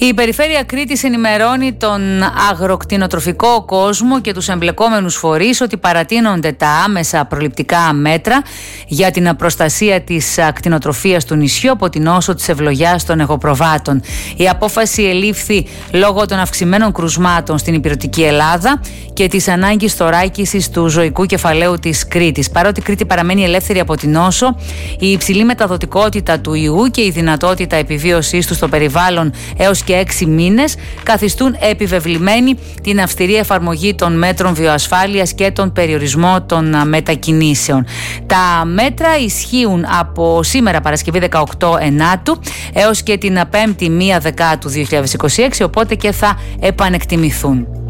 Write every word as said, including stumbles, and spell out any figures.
Η Περιφέρεια Κρήτης ενημερώνει τον αγροκτηνοτροφικό κόσμο και τους εμπλεκόμενους φορείς ότι παρατείνονται τα άμεσα προληπτικά μέτρα για την προστασία της κτηνοτροφίας του νησιού από την όσο της ευλογιάς των εγωπροβάτων. Η απόφαση ελήφθη λόγω των αυξημένων κρουσμάτων στην ηπειρωτική Ελλάδα και της ανάγκης θωράκισης του ζωικού κεφαλαίου της Κρήτης. Παρότι η Κρήτη παραμένει ελεύθερη από την νόσο, η υψηλή μεταδοτικότητα του ιού και η δυνατότητα επιβίωσής του στο περιβάλλον έως και έξι μήνες καθιστούν επιβεβλημένη την αυστηρή εφαρμογή των μέτρων βιοασφάλειας και τον περιορισμό των μετακινήσεων. Τα μέτρα ισχύουν από σήμερα Παρασκευή δεκαοκτώ Ενάτου έως και την πέμπτη πρώτη Δεκάτου δύο χιλιάδες είκοσι έξι, οπότε και θα επανεκτιμηθούν.